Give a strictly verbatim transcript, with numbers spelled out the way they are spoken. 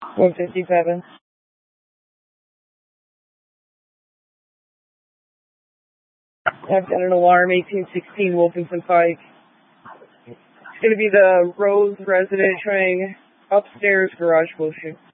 one fifty-seven. I've got an alarm, eighteen sixteen Wilkinson Pike. It's going to be the Rose resident trying upstairs garage closure.